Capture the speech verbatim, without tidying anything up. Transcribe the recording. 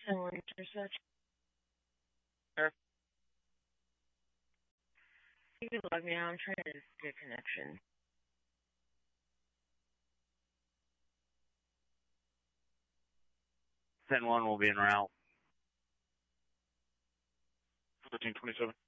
Someone research. You can log me out. I'm trying to get connection. ten one will be en route. thirteen twenty-seven.